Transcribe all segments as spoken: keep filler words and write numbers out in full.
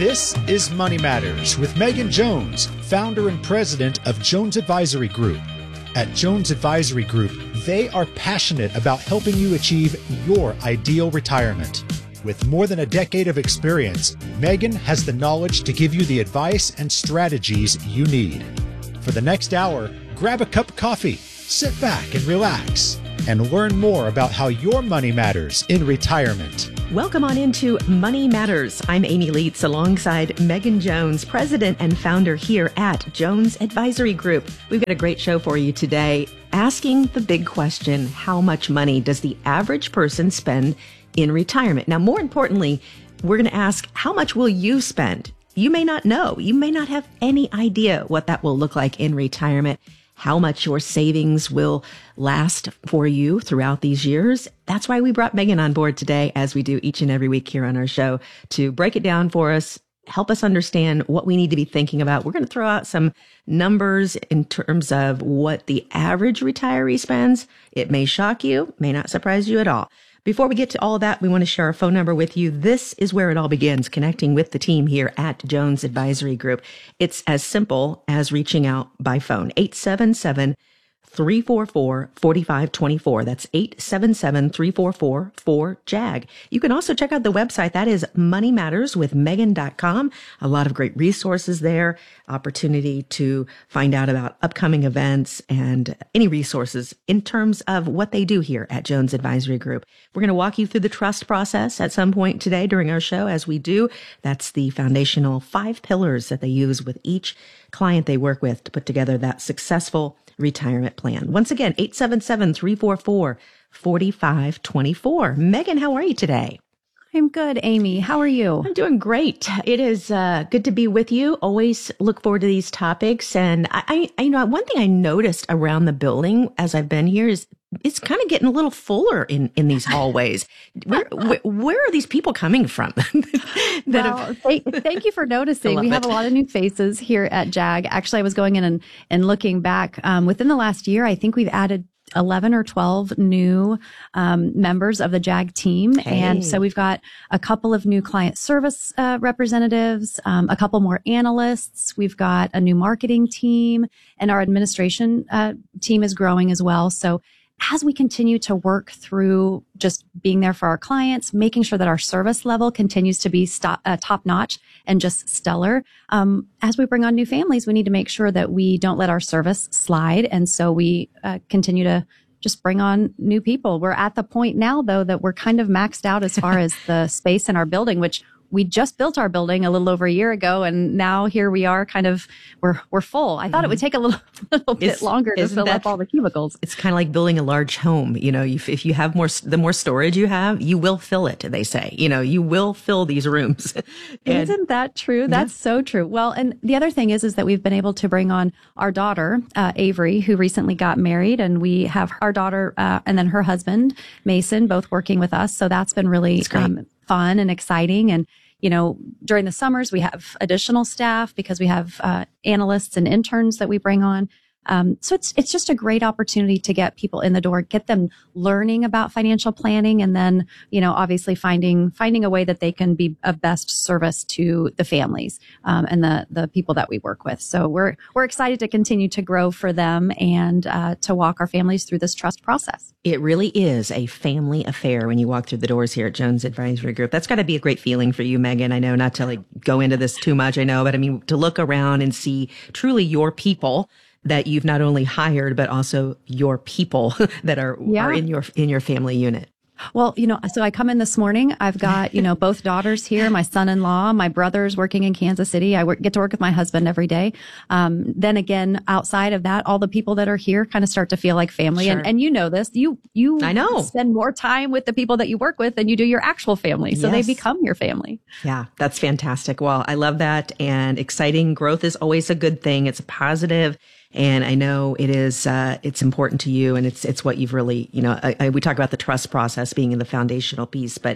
This is Money Matters with Megan Jones, founder and president of Jones Advisory Group. At Jones Advisory Group, they are passionate about helping you achieve your ideal retirement. With more than a decade of experience, Megan has the knowledge to give you the advice and strategies you need. For the next hour, grab a cup of coffee, sit back and relax, and learn more about how your money matters in retirement. Welcome on into Money Matters. I'm Amy Leitz alongside Megan Jones, president and founder here at Jones Advisory Group. We've got a great show for you today, asking the big question, how much money does the average person spend in retirement? Now, more importantly, we're going to ask, how much will you spend? You may not know. You may not have any idea what that will look like in retirement, how much your savings will last for you throughout these years. That's why we brought Megan on board today, as we do each and every week here on our show, to break it down for us, help us understand what we need to be thinking about. We're going to throw out some numbers in terms of what the average retiree spends. It may shock you, may not surprise you at all. Before we get to all of that, we want to share our phone number with you. This is where it all begins, connecting with the team here at Jones Advisory Group. It's as simple as reaching out by phone. eight seven seven, three four four, four five two four. That's eight seven seven, three four four, four J A G. You can also check out the website. That is money matters with megan dot com. A lot of great resources there, opportunity to find out about upcoming events and any resources in terms of what they do here at Jones Advisory Group. We're going to walk you through the trust process at some point today during our show, as we do. That's the foundational five pillars that they use with each client they work with to put together that successful retirement plan. Once again, eight seven seven, three four four, four five two four. Megan, how are you today? I'm good, Amy. How are you? I'm doing great. It is uh, good to be with you. Always look forward to these topics. And I, I, you know, one thing I noticed around the building as I've been here is it's kind of getting a little fuller in, in these hallways. Where, where, where are these people coming from? that well, have, thank, thank you for noticing. We have it. a lot of new faces here at J A G. Actually, I was going in and, and looking back. Um, within the last year, I think we've added eleven or twelve new um, members of the J A G team. Hey. And so we've got a couple of new client service uh, representatives, um, a couple more analysts. We've got a new marketing team, and our administration uh, team is growing as well. So as we continue to work through just being there for our clients, making sure that our service level continues to be stop, uh, top notch and just stellar. Um, as we bring on new families, we need to make sure that we don't let our service slide. And so we uh, continue to just bring on new people. We're at the point now, though, that we're kind of maxed out as far as the space in our building, which we just built our building a little over a year ago, and now here we are kind of, we're we're full. I thought mm-hmm. it would take a little, little bit longer to fill that, up all the cubicles. It's kind of like building a large home. You know, if, if you have more, the more storage you have, you will fill it, they say. You know, you will fill these rooms. And, Isn't that true? That's yeah. so true. Well, and the other thing is, is that we've been able to bring on our daughter, uh, Avery, who recently got married, and we have our daughter uh, and then her husband, Mason, both working with us. So that's been really um, fun and exciting. And you know, during the summers, we have additional staff because we have uh, analysts and interns that we bring on. Um, so it's it's just a great opportunity to get people in the door, get them learning about financial planning, and then, you know, obviously finding finding a way that they can be of best service to the families um, and the the people that we work with. So we're we're excited to continue to grow for them and uh, to walk our families through this trust process. It really is a family affair when you walk through the doors here at Jones Advisory Group. That's got to be a great feeling for you, Megan. I know, not to like go into this too much, I know, but I mean, to look around and see truly your people that you've not only hired, but also your people that are, yeah. are in your, in your family unit. Well, you know, so I come in this morning. I've got, you know, both daughters here, my son-in-law, my brother's working in Kansas City. I work, get to work with my husband every day. Um, then again, outside of that, all the people that are here kind of start to feel like family. Sure. And, and you know this, you, you I know. spend more time with the people that you work with than you do your actual family. So yes. they become your family. Yeah, that's fantastic. Well, I love that. And exciting growth is always a good thing. It's a positive. And I know it is, uh, it's important to you, and it's, it's what you've really, you know, I, I, we talk about the trust process being in the foundational piece, but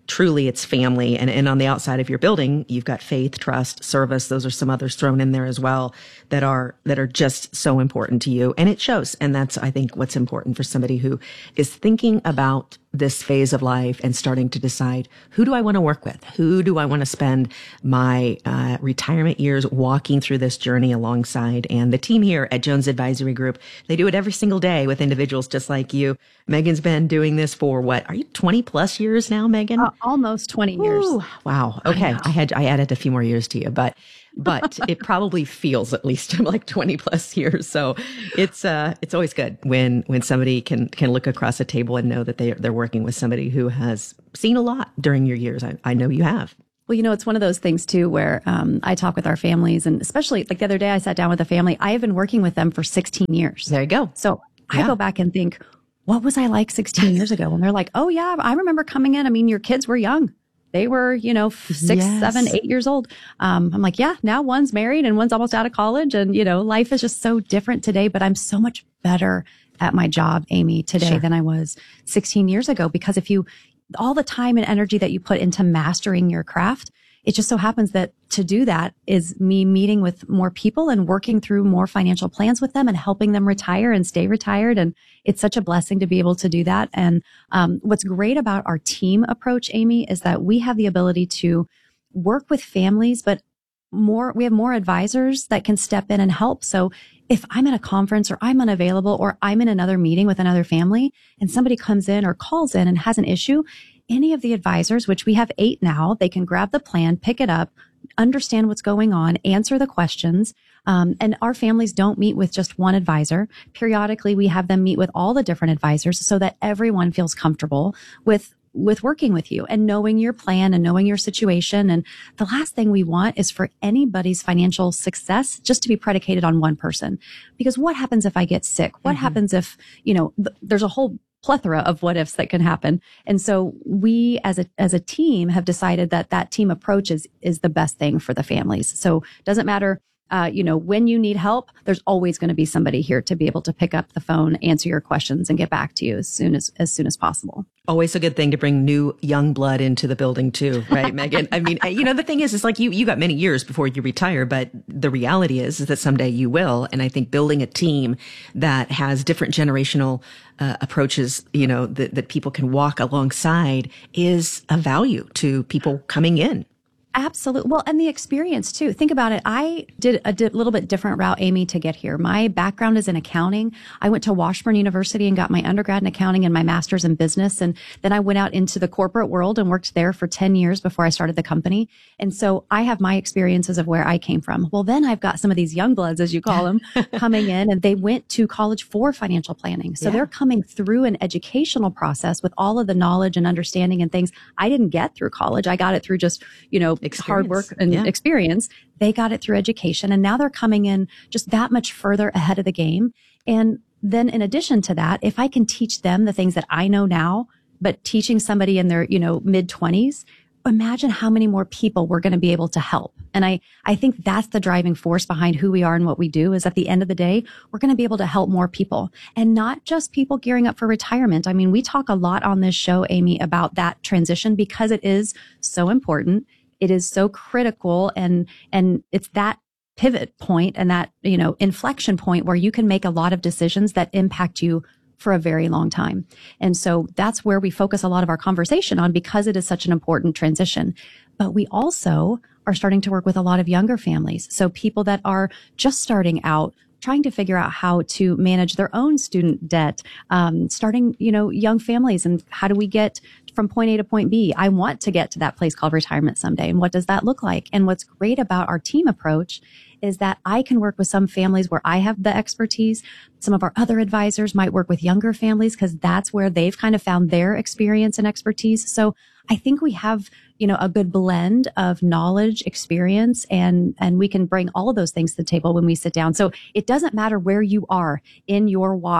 truly it's family. And, and on the outside of your building, you've got faith, trust, service. Those are some others thrown in there as well that are, that are just so important to you. And it shows. And that's, I think, what's important for somebody who is thinking about this phase of life and starting to decide, who do I want to work with? Who do I want to spend my uh, retirement years walking through this journey alongside? And the team here at Jones Advisory Group, they do it every single day with individuals just like you. Megan's been doing this for what? Are you twenty plus years now, Megan? Uh, almost twenty years. Ooh, wow. Okay. I, I had, I added a few more years to you, but but it probably feels at least like twenty plus years. So it's, uh, it's always good when, when somebody can, can look across a table and know that they, they're working with somebody who has seen a lot during your years. I, I know you have. Well, you know, it's one of those things too, where, um, I talk with our families, and especially like the other day I sat down with a family. I have been working with them for sixteen years. There you go. So Yeah. I go back and think, what was I like sixteen years ago? And they're like, oh yeah, I remember coming in. I mean, your kids were young. They were, you know, six, Yes. seven, eight years old. Um, I'm like, yeah, now one's married and one's almost out of college. And, you know, life is just so different today, but I'm so much better at my job, Amy, today Sure. than I was sixteen years ago. Because if you, all the time and energy that you put into mastering your craft, it just so happens that to do that is me meeting with more people and working through more financial plans with them and helping them retire and stay retired. And it's such a blessing to be able to do that. And um, what's great about our team approach, Amy, is that we have the ability to work with families, but more, we have more advisors that can step in and help. So if I'm at a conference or I'm unavailable or I'm in another meeting with another family and somebody comes in or calls in and has an issue, any of the advisors, which we have eight now, they can grab the plan, pick it up, understand what's going on, answer the questions. Um, and our families don't meet with just one advisor. Periodically, we have them meet with all the different advisors so that everyone feels comfortable with with working with you and knowing your plan and knowing your situation. And the last thing we want is for anybody's financial success just to be predicated on one person. Because what happens if I get sick? What Mm-hmm. happens if, you know, th- there's a whole plethora of what ifs that can happen. And so we as a, as a team have decided that that team approach is, is the best thing for the families. So it doesn't matter, uh, you know, when you need help, there's always going to be somebody here to be able to pick up the phone, answer your questions, and get back to you as soon as, as soon as possible. Always a good thing to bring new young blood into the building too, right, Megan? I mean, you know, the thing is, it's like you, you got many years before you retire, but the reality is, is that someday you will. And I think building a team that has different generational uh, approaches, you know, that, that people can walk alongside is a value to people coming in. Absolutely. Well, and the experience too. Think about it. I did a di- little bit different route, Amy, to get here. My background is in accounting. I went to Washburn University and got my undergrad in accounting and my master's in business. And then I went out into the corporate world and worked there for ten years before I started the company. And so I have my experiences of where I came from. Well, then I've got some of these young bloods, as you call them, coming in, and they went to college for financial planning. So Yeah. they're coming through an educational process with all of the knowledge and understanding and things I didn't get through college. I got it through just, you know, hard work and Yeah. experience. They got it through education. And now they're coming in just that much further ahead of the game. And then in addition to that, if I can teach them the things that I know now, but teaching somebody in their, you know, mid twenties, imagine how many more people we're going to be able to help. And I, I think that's the driving force behind who we are and what we do is at the end of the day, we're going to be able to help more people and not just people gearing up for retirement. I mean, we talk a lot on this show, Amy, about that transition because it is so important. It is so critical and, and it's that pivot point and that, you know, inflection point where you can make a lot of decisions that impact you for a very long time. And so that's where we focus a lot of our conversation on because it is such an important transition. But we also are starting to work with a lot of younger families. So people that are just starting out, trying to figure out how to manage their own student debt, um, starting, you know, young families and how do we get from point A to point B? I want to get to that place called retirement someday. And what does that look like? And what's great about our team approach is that I can work with some families where I have the expertise. Some of our other advisors might work with younger families because that's where they've kind of found their experience and expertise. So I think we have, you know, a good blend of knowledge, experience, and, and we can bring all of those things to the table when we sit down. So it doesn't matter where you are in your walk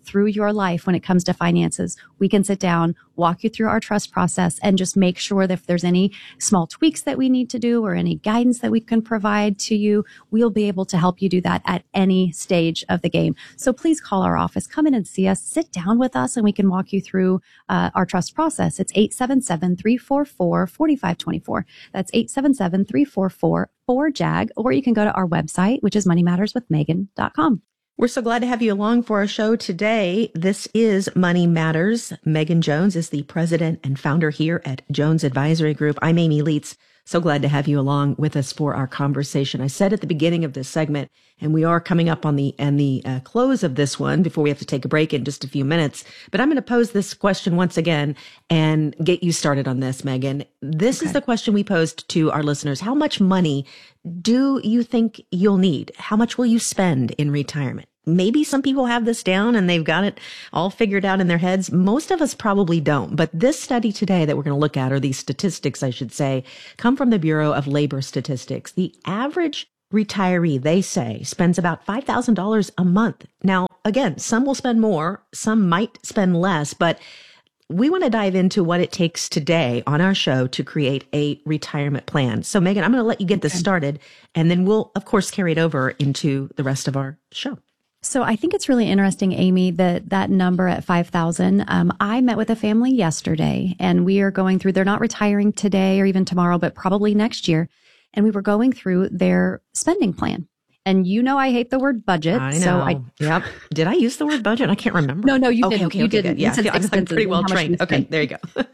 through your life when it comes to finances. We can sit down, walk you through our trust process, and just make sure that if there's any small tweaks that we need to do or any guidance that we can provide to you, we'll be able to help you do that at any stage of the game. So please call our office, come in and see us, sit down with us, and we can walk you through uh, our trust process. It's eight seven seven, three four four, four five two four. That's eight seven seven, three four four, four J A G, or you can go to our website, which is money matters with megan dot com. We're so glad to have you along for our show today. This is Money Matters. Megan Jones is the president and founder here at Jones Advisory Group. I'm Amy Leitz. So glad to have you along with us for our conversation. I said at the beginning of this segment, and we are coming up on the and the uh, close of this one before we have to take a break in just a few minutes. But I'm going to pose this question once again and get you started on this, Megan. This okay. is the question we posed to our listeners. How much money do you think you'll need? How much will you spend in retirement? Maybe some people have this down and they've got it all figured out in their heads. Most of us probably don't. But this study today that we're going to look at, or these statistics, I should say, come from the Bureau of Labor Statistics. The average retiree, they say, spends about five thousand dollars a month. Now, again, some will spend more, some might spend less, but we want to dive into what it takes today on our show to create a retirement plan. So, Megan, I'm going to let you get this started, and then we'll, of course, carry it over into the rest of our show. So I think it's really interesting, Amy, that that number at five thousand. Um, I met with a family yesterday, and we are going through, they're not retiring today or even tomorrow, but probably next year. And we were going through their spending plan. And you know I hate the word budget. I know. So I, yep. Did I use the word budget? I can't remember. No, no, you okay, didn't. Okay, you okay, didn't. Good. Yeah, You I'm, I'm pretty well trained. Okay, there you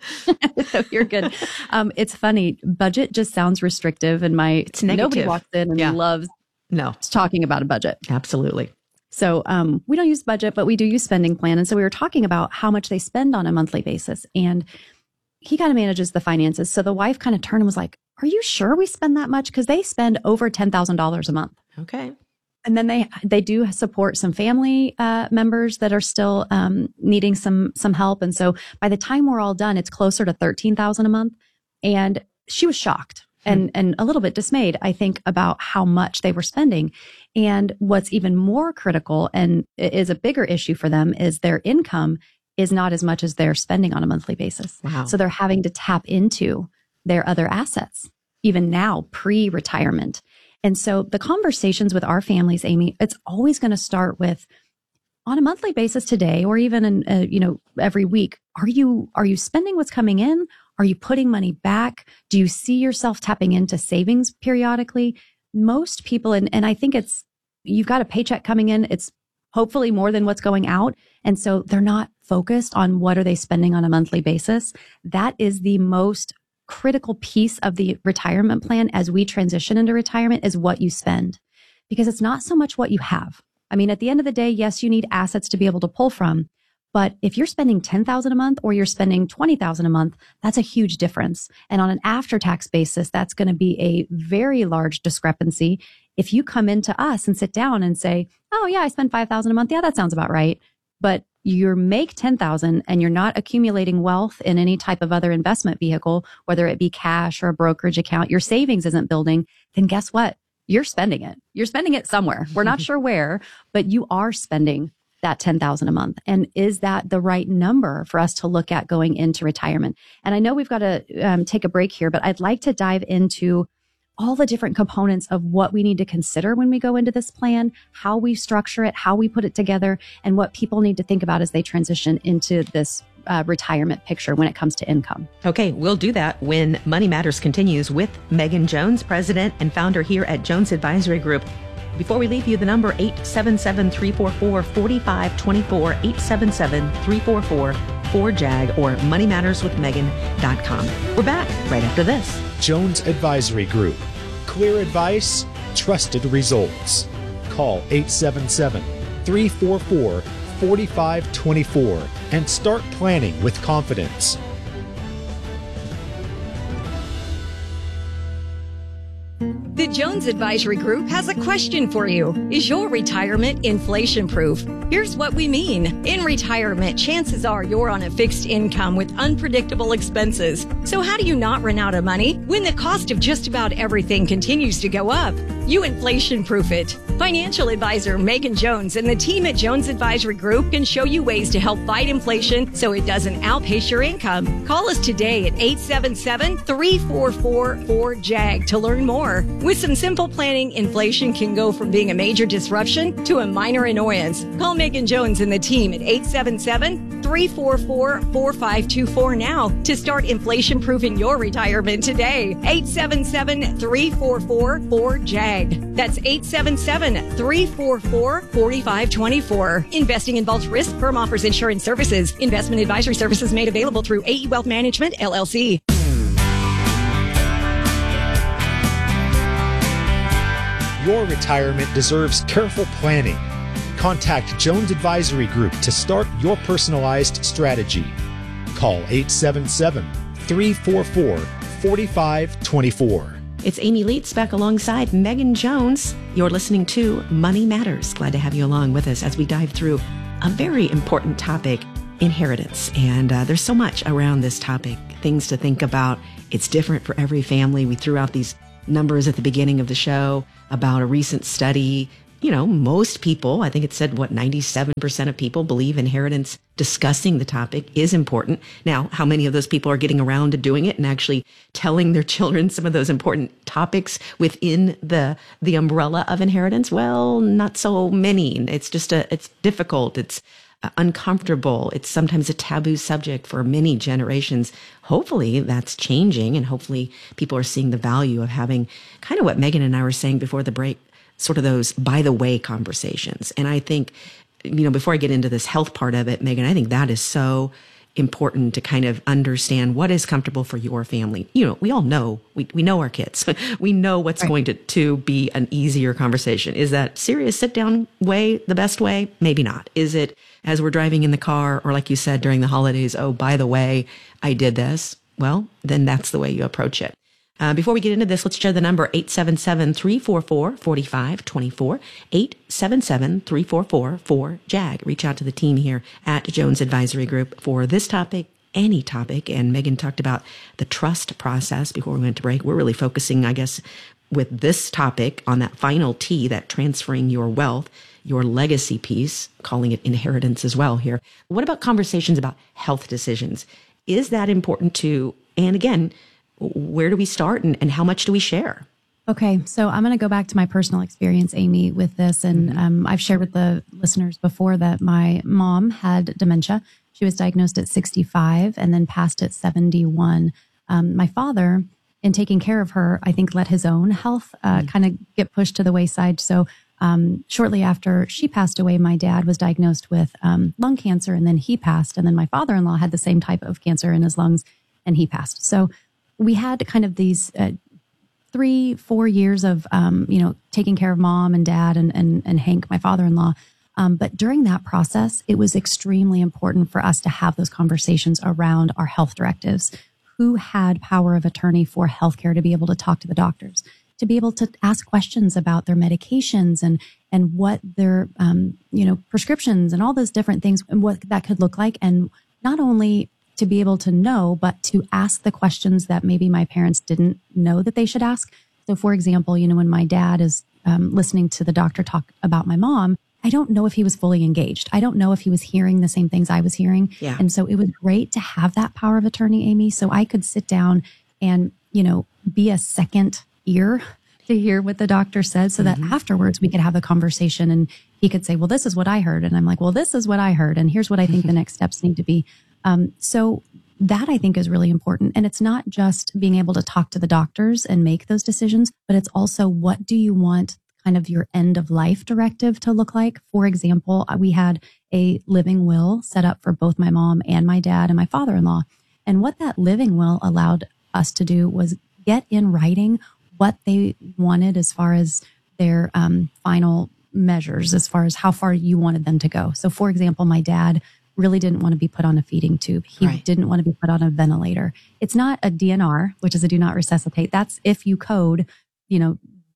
go. So you're good. Um, it's funny. Budget just sounds restrictive, and my it's negative. Nobody walks in and yeah. loves no talking about a budget. Absolutely. So um, we don't use budget, but we do use spending plan. And so we were talking about how much they spend on a monthly basis. And he kind of manages the finances. So the wife kind of turned and was like, are you sure we spend that much? Because they spend over ten thousand dollars a month. Okay. And then they they do support some family uh, members that are still um, needing some some help. And so by the time we're all done, it's closer to thirteen thousand dollars a month. And she was shocked. And, and a little bit dismayed, I think, about how much they were spending. And what's even more critical and is a bigger issue for them is their income is not as much as they're spending on a monthly basis. Wow. So they're having to tap into their other assets, even now, pre-retirement. And so the conversations with our families, Amy, it's always going to start with, on a monthly basis today, or even in, uh, you know, every week, are you, are you spending what's coming in? Are you putting money back? Do you see yourself tapping into savings periodically? Most people, and, and I think it's, you've got a paycheck coming in. It's hopefully more than what's going out. And so they're not focused on what are they spending on a monthly basis. That is the most critical piece of the retirement plan as we transition into retirement, is what you spend, because it's not so much what you have. I mean, at the end of the day, yes, you need assets to be able to pull from. But if you're spending ten thousand dollars a month or you're spending twenty thousand dollars a month, that's a huge difference. And on an after-tax basis, that's going to be a very large discrepancy. If you come into us and sit down and say, oh yeah, I spend five thousand dollars a month. Yeah, that sounds about right. But you make ten thousand dollars and you're not accumulating wealth in any type of other investment vehicle, whether it be cash or a brokerage account, your savings isn't building, then guess what? You're spending it. You're spending it somewhere. We're not sure where, but you are spending that ten thousand dollars a month. And is that the right number for us to look at going into retirement? And I know we've got to um, take a break here, but I'd like to dive into all the different components of what we need to consider when we go into this plan, how we structure it, how we put it together, and what people need to think about as they transition into this uh, retirement picture when it comes to income. Okay, we'll do that when Money Matters continues with Megan Jones, president and founder here at Jones Advisory Group. Before we leave you, the number eight seven seven, three four four, four five two four, eight seven seven, three four four, four J A G, or money matters with megan dot com. We're back right after this. Jones Advisory Group. Clear advice, trusted results. Call eight seven seven, three four four, four five two four and start planning with confidence. The Jones Advisory Group has a question for you. Is your retirement inflation-proof? Here's what we mean. In retirement, chances are you're on a fixed income with unpredictable expenses. So how do you not run out of money when the cost of just about everything continues to go up? You inflation-proof it. Financial advisor Megan Jones and the team at Jones Advisory Group can show you ways to help fight inflation so it doesn't outpace your income. Call us today at eight seven seven, three four four, four J A G to learn more. With some simple planning, inflation can go from being a major disruption to a minor annoyance. Call Megan Jones and the team at eight seven seven, three four four, four five two four now to start inflation-proofing your retirement today. eight seven seven, three four four, four J A G. That's eight seven seven, three four four, four five two four. Investing involves risk. Firm offers insurance services. Investment advisory services made available through A E Wealth Management, L L C. Your retirement deserves careful planning. Contact Jones Advisory Group to start your personalized strategy. Call eight seven seven, three four four, four five two four. It's Amy Leitz back alongside Megan Jones. You're listening to Money Matters. Glad to have you along with us as we dive through a very important topic, inheritance. And uh, there's so much around this topic, things to think about. It's different for every family. We threw out these numbers at the beginning of the show about a recent study. You know, most people, I think it said, what, ninety-seven percent of people believe inheritance, discussing the topic, is important. Now, how many of those people are getting around to doing it and actually telling their children some of those important topics within the the umbrella of inheritance? Well, not so many. It's just a, it's difficult. It's uh, uncomfortable. It's sometimes a taboo subject for many generations. Hopefully that's changing, and hopefully people are seeing the value of having kind of what Megan and I were saying before the break, sort of those by the way conversations. And I think, you know, before I get into this health part of it, Megan, I think that is so important to kind of understand what is comfortable for your family. You know, we all know, we, we know our kids. We know what's right. going to, to be an easier conversation. Is that serious sit down way the best way? Maybe not. Is it as we're driving in the car, or like you said, during the holidays, oh, by the way, I did this. Well, then that's the way you approach it. Uh, before we get into this, let's share the number eight seven seven, three four four, four five two four, eight seven seven, three four four, four J A G. Reach out to the team here at Jones Advisory Group for this topic, any topic. And Megan talked about the trust process before we went to break. We're really focusing, I guess, with this topic on that final T, that transferring your wealth, your legacy piece, calling it inheritance as well here. What about conversations about health decisions? Is that important to, and again, where do we start, and, and how much do we share? Okay, so I'm going to go back to my personal experience, Amy, with this. And um, I've shared with the listeners before that my mom had dementia. She was diagnosed at sixty-five and then passed at seventy-one. Um, my father, in taking care of her, I think let his own health uh, mm-hmm. kind of get pushed to the wayside. So um, shortly after she passed away, my dad was diagnosed with um, lung cancer, and then he passed. And then my father-in-law had the same type of cancer in his lungs, and he passed. So we had kind of these uh, three, four years of, um, you know, taking care of mom and dad and, and, and Hank, my father-in-law. Um, but during that process, it was extremely important for us to have those conversations around our health directives. Who had power of attorney for healthcare to be able to talk to the doctors, to be able to ask questions about their medications and, and what their, um, you know, prescriptions and all those different things and what that could look like. And not only to be able to know, but to ask the questions that maybe my parents didn't know that they should ask. So for example, you know, when my dad is um, listening to the doctor talk about my mom, I don't know if he was fully engaged. I don't know if he was hearing the same things I was hearing. Yeah. And so it was great to have that power of attorney, Amy, so I could sit down and, you know, be a second ear to hear what the doctor said, so mm-hmm. that afterwards we could have a conversation and he could say, well, this is what I heard. And I'm like, well, this is what I heard. And here's what I think the next steps need to be. Um, so that I think is really important. And it's not just being able to talk to the doctors and make those decisions, but it's also what do you want kind of your end of life directive to look like? For example, we had a living will set up for both my mom and my dad and my father-in-law. And what that living will allowed us to do was get in writing what they wanted as far as their um, final measures, as far as how far you wanted them to go. So for example, my dad really didn't want to be put on a feeding tube. He right. didn't want to be put on a ventilator. It's not a D N R, which is a do not resuscitate. That's if you code, you know,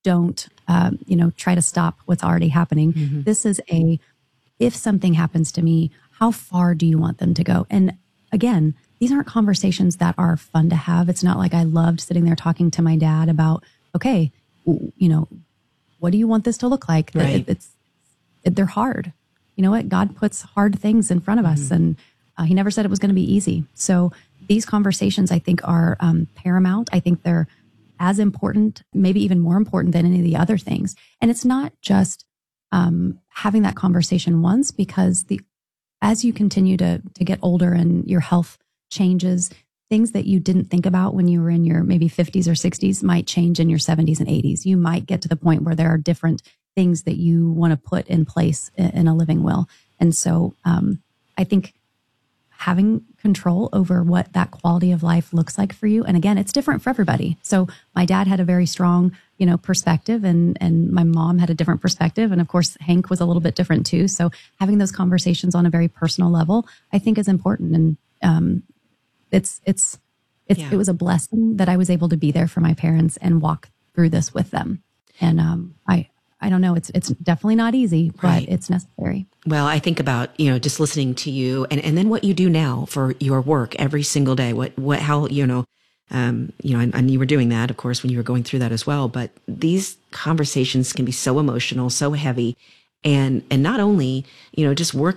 don't, um, you know, try to stop what's already happening. Mm-hmm. This is a, if something happens to me, how far do you want them to go? And again, these aren't conversations that are fun to have. It's not like I loved sitting there talking to my dad about, okay, you know, what do you want this to look like? Right. It, it's, it, they're hard. You know what? God puts hard things in front of us, mm-hmm. and uh, he never said it was going to be easy. So these conversations, I think, are um, paramount. I think they're as important, maybe even more important than any of the other things. And it's not just um, having that conversation once, because the as you continue to to get older and your health changes, things that you didn't think about when you were in your maybe fifties or sixties might change in your seventies and eighties. You might get to the point where there are different things that you want to put in place in, in a living will. And so um, I think having control over what that quality of life looks like for you. And again, it's different for everybody. So my dad had a very strong, you know, perspective, and, and my mom had a different perspective. And of course, Hank was a little bit different too. So having those conversations on a very personal level, I think is important. And um, it's, it's, it's yeah. it was a blessing that I was able to be there for my parents and walk through this with them. And um, I, I don't know. It's it's definitely not easy, but right. it's necessary. Well, I think about, you know, just listening to you and, and then what you do now for your work every single day. What, what, how, you know, um, you know, and, and you were doing that, of course, when you were going through that as well. But these conversations can be so emotional, so heavy. And, and not only, you know, just work